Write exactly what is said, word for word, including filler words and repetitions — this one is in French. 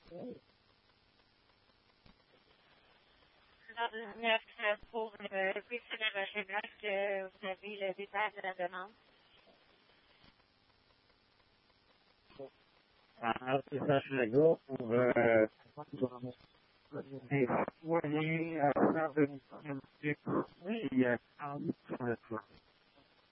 Lors de neuf pour le questionnaire régional que vous avez le détail de la demande. Un message légaux pour euh, des foyers à faire de l'université. Oui, il y a un sur le toit.